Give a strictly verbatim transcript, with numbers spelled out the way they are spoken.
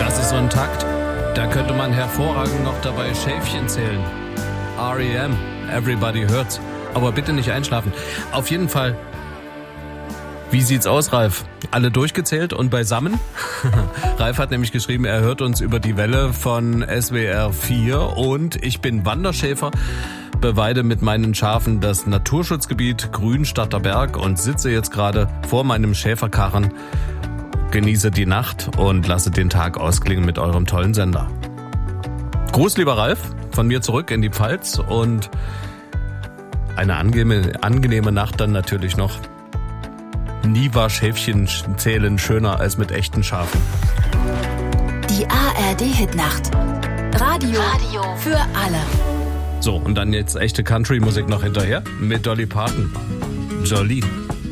Das ist so ein Takt, da könnte man hervorragend noch dabei Schäfchen zählen. R E M, Everybody Hurts. Aber bitte nicht einschlafen. Auf jeden Fall, wie sieht's aus, Ralf? Alle durchgezählt und beisammen? Ralf hat nämlich geschrieben, er hört uns über die Welle von S W R vier und ich bin Wanderschäfer, beweide mit meinen Schafen das Naturschutzgebiet Grünstadter Berg und sitze jetzt gerade vor meinem Schäferkarren, genieße die Nacht und lasse den Tag ausklingen mit eurem tollen Sender. Gruß, lieber Ralf, von mir zurück in die Pfalz und eine angenehme, angenehme Nacht dann natürlich noch. Nie war Schäfchen zählen schöner als mit echten Schafen. Die A R D-Hitnacht. Radio, Radio für alle. So, und dann jetzt echte Country-Musik noch hinterher mit Dolly Parton. Jolie.